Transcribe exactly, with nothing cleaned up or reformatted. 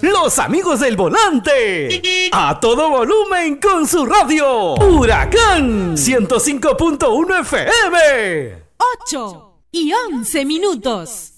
los amigos del volante. A todo volumen con su radio. Huracán ciento cinco punto uno F M. ocho y once minutos.